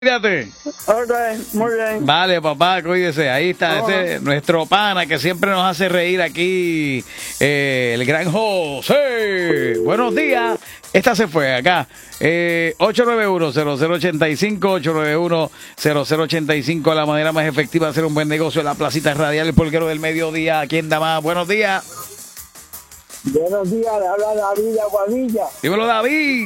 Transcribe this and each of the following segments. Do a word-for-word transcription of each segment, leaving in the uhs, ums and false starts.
Cuídate. Ok, muy bien. Vale, papá, cuídese. Ahí está, Oh. ese, nuestro pana que siempre nos hace reír aquí, eh, el gran José. Buenos días. Esta se fue acá. Eh, ocho nueve uno, cero cero ocho cinco, ocho nueve uno, cero cero ocho cinco, la manera más efectiva de hacer un buen negocio en la placita radial, el polquero del mediodía. ¿Quién da más? Buenos días. Buenos días, le habla David Aguadilla. Dímelo, David.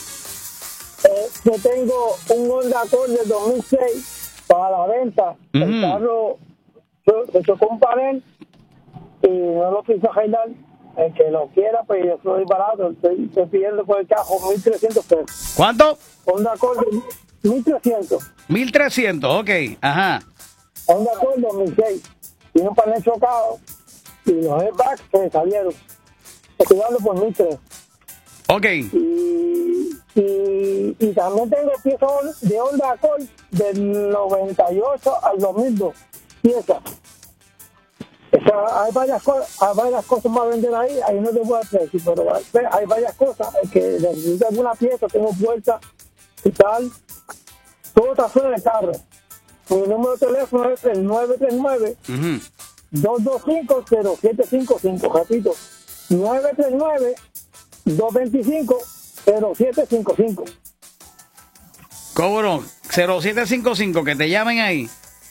Eh, yo tengo un Honda Accord del dos mil seis para la venta. Ujú. El carro yo- se chocó un panel y no lo quiso arreglar. El que lo quiera, pues yo soy barato. Estoy, estoy pidiendo por el carro mil trescientos pesos. ¿Cuánto? Honda Accord mil trescientos. mil trescientos, ok. Ajá. Honda Accord dos mil seis. Tiene un panel chocado y los airbags se salieron. Estoy dando por mil tres. Ok. Y, y, y también tengo piezas de Honda Accord del noventa y ocho al dos mil dos, piezas. O sea, hay varias cosas, hay varias cosas más a vender ahí, ahí no te puedo decir, pero hay, hay varias cosas, el que necesita alguna pieza, tengo puerta y tal, todo está fuera del carro. Mi número de teléfono es el nueve tres nueve, Ujú. dos dos cinco, cero siete cinco cinco, repito, nueve tres nueve, dos dos cinco, cero siete cinco cinco. ¿Cómo no? cero siete cinco cinco, que te llamen ahí.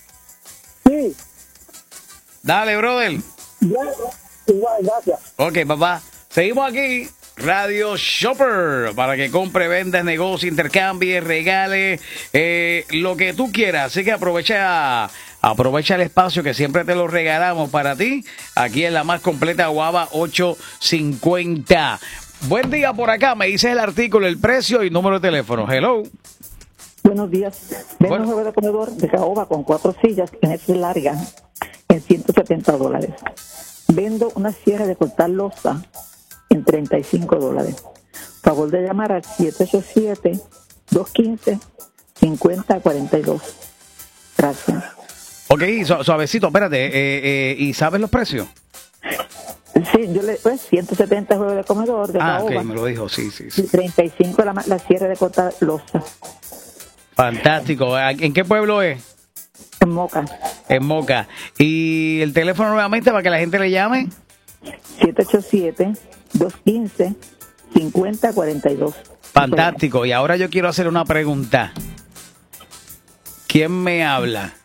Sí, Dale, brother. gracias. Igual, gracias. Ok, papá. Seguimos aquí. Radio Shopper, para que compre, vendas, negocie, intercambie, regale, eh, lo que tú quieras. Así que aprovecha, aprovecha el espacio que siempre te lo regalamos para ti. Aquí en la más completa Guava ochocientos cincuenta. Buen día por acá. Me dices el artículo, el precio y número de teléfono. Hello. Buenos días. Vendo Bueno. un juego de comedor de caoba con cuatro sillas en esa larga en ciento setenta dólares. Vendo una sierra de cortar loza en treinta y cinco dólares. Favor de llamar al siete ocho siete, dos uno cinco, cinco cero cuatro dos. Gracias. Ok, su- suavecito, espérate. Eh, eh, ¿Y sabes los precios? Sí, yo le pues ciento setenta juegos de comedor de Ah, caoba ok, me lo dijo, sí, sí, y sí. treinta y cinco la, ma- la sierra de cortar loza Fantástico. ¿En qué pueblo es? en Moca. En Moca. ¿Y el teléfono nuevamente para que la gente le llame? siete ocho siete, dos uno cinco, cinco cero cuatro dos. Fantástico. Y ahora yo quiero hacer una pregunta. ¿Quién me habla?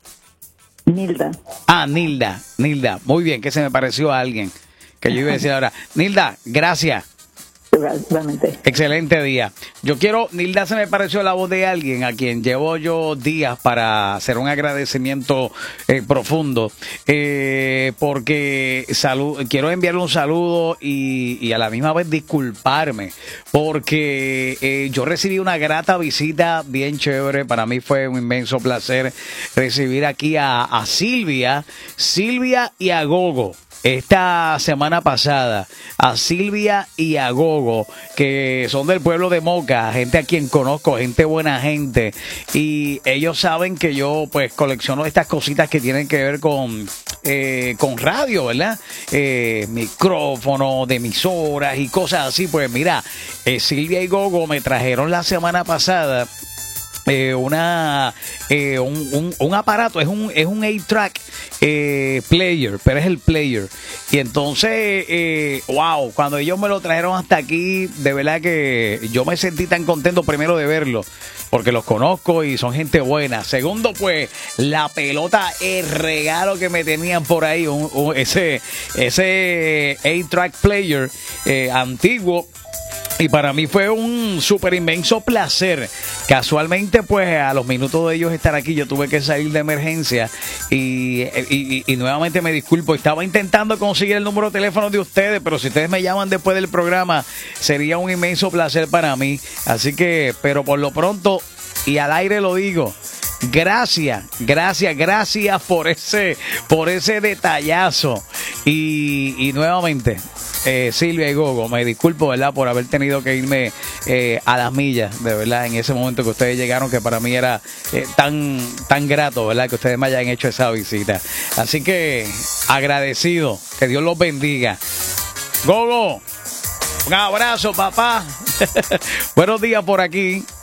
Nilda. Ah, Nilda. Nilda. Muy bien, que se me pareció a alguien. Que yo iba a decir ahora. Nilda, gracias. Realmente. Excelente día. Yo quiero, Nilda se me pareció la voz de alguien a quien llevo yo días para hacer un agradecimiento eh, profundo, eh, porque salud, quiero enviarle un saludo y, y a la misma vez disculparme, porque eh, yo recibí una grata visita bien chévere. Para mí fue un inmenso placer recibir aquí a, a Silvia, Silvia y a Gogo. Esta semana pasada, a Silvia y a Gogo, que son del pueblo de Moca, gente a quien conozco, gente buena gente, y ellos saben que yo pues colecciono estas cositas que tienen que ver con, eh, con radio, ¿verdad? Eh, micrófonos, de emisoras y cosas así. Pues mira, eh, Silvia y Gogo me trajeron la semana pasada Eh, una eh, un, un, un aparato, es un es un eight track eh, player, pero es el player. Y entonces eh, wow, cuando ellos me lo trajeron hasta aquí, de verdad que yo me sentí tan contento, primero de verlo, porque los conozco y son gente buena. Segundo, pues la pelota, el regalo que me tenían por ahí, un, un, ese ese eight track player eh, antiguo. Y para mí fue un súper inmenso placer. Casualmente, pues, a los minutos de ellos estar aquí, yo tuve que salir de emergencia. Y, y, y nuevamente me disculpo. Estaba intentando conseguir el número de teléfono de ustedes, pero si ustedes me llaman después del programa, sería un inmenso placer para mí. Así que, pero por lo pronto, y al aire lo digo, gracias, gracias, gracias por ese, por ese detallazo. Y, y nuevamente, eh, Silvia y Gogo, me disculpo, ¿verdad?, por haber tenido que irme eh, a las millas, de verdad, en ese momento que ustedes llegaron, que para mí era eh, tan, tan grato, ¿verdad?, que ustedes me hayan hecho esa visita. Así que agradecido, que Dios los bendiga. Gogo, un abrazo, papá. Buenos días por aquí.